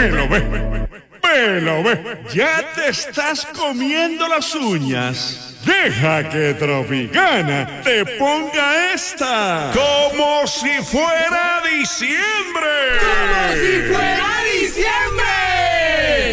Velo, ve. Velo, ve. Ya te estás comiendo las uñas. Deja que Tropicana te ponga esta. Como si fuera diciembre. Como si fuera